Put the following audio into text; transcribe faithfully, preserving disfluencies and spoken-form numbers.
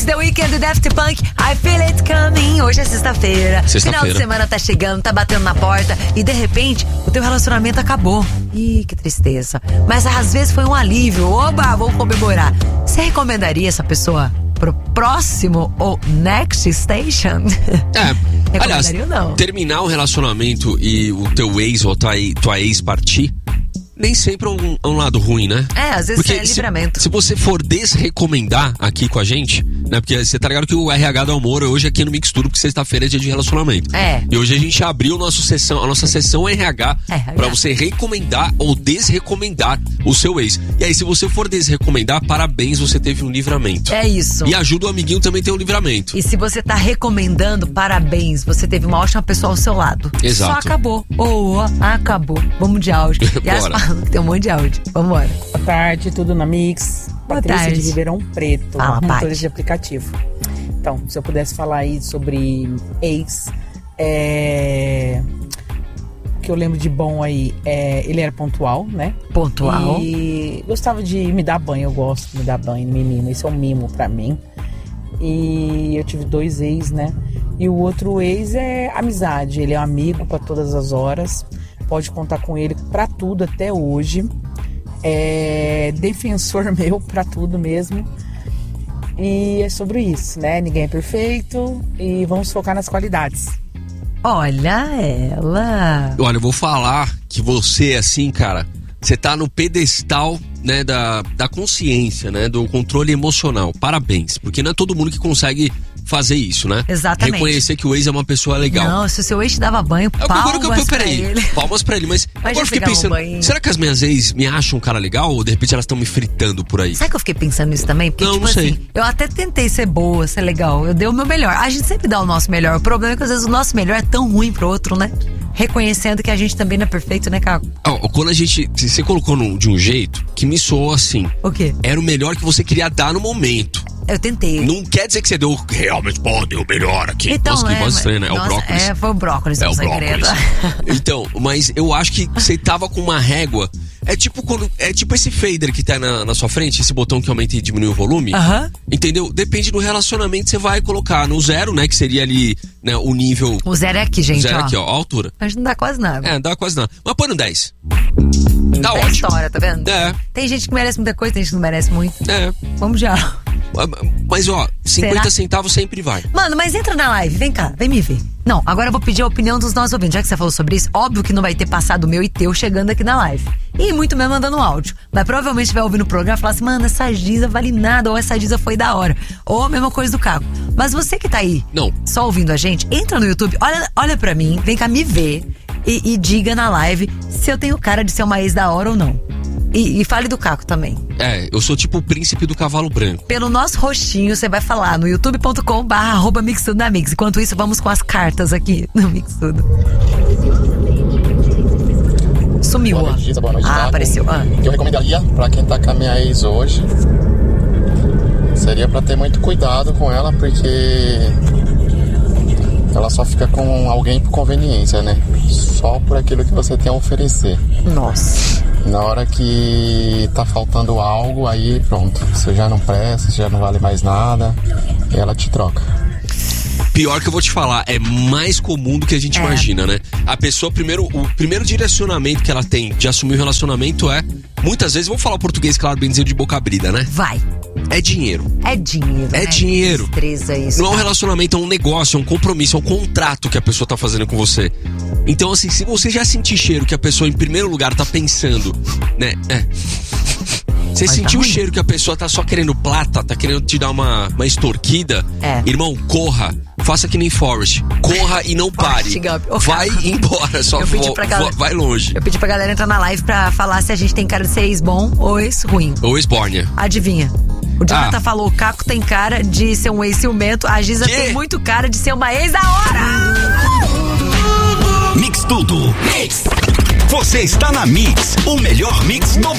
The Weeknd e Daft Punk, I Feel It Coming. Hoje é sexta-feira. Sexta-feira. Final de semana tá chegando, tá batendo na porta e de repente o teu relacionamento acabou. Ih, que tristeza. Mas às vezes foi um alívio. Oba, vamos comemorar. Você recomendaria essa pessoa pro próximo ou next station? É, aliás, Recomendaria ou não? terminar um relacionamento e o teu ex ou tua, tua ex partir, nem sempre é um, é um lado ruim, né? É, às vezes Porque é livramento. Se, se você for desrecomendar aqui com a gente, né? Porque você tá ligado que o R H do Amor hoje aqui no Mix Tudo, porque sexta-feira é dia de relacionamento. É. E hoje a gente abriu nosso sessão, a nossa sessão R H R H. pra você recomendar ou desrecomendar o seu ex. E aí, se você for desrecomendar, parabéns, você teve um livramento. É isso. E ajuda o amiguinho também a ter um livramento. E se você tá recomendando, parabéns, você teve uma ótima pessoa ao seu lado. Exato. Só acabou. Ou oh, oh, acabou. Vamos de áudio. E as Bora. falam que tem um monte de áudio. Vambora. Boa tarde, tudo na Mix. Boa Patrícia tarde. de Ribeirão Preto, Fala, motorista Paty. de aplicativo. Então, se eu pudesse falar aí sobre ex, é... o que eu lembro de bom aí é ele era pontual, né? Pontual. E gostava de me dar banho, eu gosto de me dar banho, me mimo, isso é um mimo pra mim. E eu tive dois ex, né? E o outro ex é amizade, ele é um amigo pra todas as horas, pode contar com ele pra tudo até hoje. É defensor meu pra tudo mesmo. E é sobre isso, né? Ninguém é perfeito e vamos focar nas qualidades. Olha ela. Olha, eu vou falar que você, assim, cara, você tá no pedestal, né, da, da consciência, né, do controle emocional. Parabéns, porque não é todo mundo que consegue fazer isso, né? Exatamente. Reconhecer que o ex é uma pessoa legal. Não, se o seu ex te dava banho, É, palmas agora que eu, pra peraí, ele. palmas pra ele, mas Mas agora já eu fiquei pegar um pensando, banho. será que as minhas ex me acham um cara legal ou de repente elas estão me fritando por aí? Sabe que eu fiquei pensando nisso também? Porque, Não, tipo não sei. assim, eu até tentei ser boa, ser legal. Eu dei o meu melhor. A gente sempre dá o nosso melhor. O problema é que às vezes o nosso melhor é tão ruim pro outro, né? Reconhecendo que a gente também não é perfeito, né, Caco? Ó, quando a gente, você colocou num- de um jeito que me soou assim, O quê? era o melhor que você queria dar no momento. Eu tentei. Não quer dizer que você deu realmente, pô, deu o melhor aqui. Então, Nossa, que é, voz mas- estranha, né? É o nossa, brócolis. É, foi o brócolis, É o o segredo. brócolis. Então, mas eu acho que você tava com uma régua. É tipo quando. É tipo esse fader que tá na, na sua frente, esse botão que aumenta e diminui o volume. Aham. Entendeu? Depende do relacionamento, você vai colocar no zero, né? Que seria ali, né, o nível. O zero é aqui, gente, zero ó. aqui, ó, a altura. A gente não dá quase nada. É, dá quase nada. Mas põe no dez. Tá Da ótimo. história, tá vendo? É, Tem gente que merece muita coisa, tem gente que não merece muito. é. Vamos já. Mas ó, cinquenta Será? centavos sempre vai. Mano, mas entra na live, vem cá, vem me ver. Não, agora eu vou pedir a opinião dos nossos ouvintes. Já que você falou sobre isso, óbvio que não vai ter passado o meu e teu chegando aqui na live. E muito mesmo mandando um áudio. Mas provavelmente vai ouvir no programa e falar assim, mano, essa Giza vale nada, ou essa Giza foi da hora. Ou a mesma coisa do Caco. Mas você que tá aí, Não. só ouvindo a gente, entra no YouTube, olha, olha pra mim, vem cá me ver e, e diga na live se eu tenho cara de ser uma ex da hora ou não. E, e fale do Caco também. É, eu sou tipo o príncipe do cavalo branco. Pelo nosso rostinho, você vai falar no youtube ponto com barra arroba Mix Tudo na Mix. Enquanto isso, vamos com as cartas aqui no Mix Tudo. Sumiu, Boa ó. noite, Giza, boa noite, Ah, Caco. apareceu. Ah. O que eu recomendaria pra quem tá com a minha ex hoje seria pra ter muito cuidado com ela, porque ela só fica com alguém por conveniência, né? Só por aquilo que você tem a oferecer. Nossa. Na hora que tá faltando algo, aí pronto, você já não presta, você já não vale mais nada, e ela te troca. Pior que eu vou te falar, é mais comum do que a gente É. imagina, né? A pessoa, primeiro, o primeiro direcionamento que ela tem de assumir o relacionamento é, muitas vezes, vamos falar o português, claro, bem dizer, de boca abrida, né? Vai. É dinheiro. É dinheiro. É né? dinheiro. Destreza isso. Não é um tá? relacionamento, é um negócio, é um compromisso, é um contrato que a pessoa tá fazendo com você. Então, assim, se você já sentir cheiro que a pessoa, em primeiro lugar, tá pensando, né? É. Você Mas sentiu tá o ruim. cheiro que a pessoa tá só querendo plata, tá querendo te dar uma, uma extorquida? É. Irmão, corra. Faça que nem Forrest. Corra e não pare. Forrest Gump. Ô, Vai cara. embora, só Eu pedi vo- pra vo- galera- vai longe. Eu pedi pra galera entrar na live pra falar se a gente tem cara de ser ex bom ou ex ruim. Ou ex-Bórnia. Adivinha? O Jonathan Ah. falou, o Caco tem cara de ser um ex ciumento, a Giza Quê? tem muito cara de ser uma ex da hora! Mix Tudo. Você está na Mix, o melhor mix do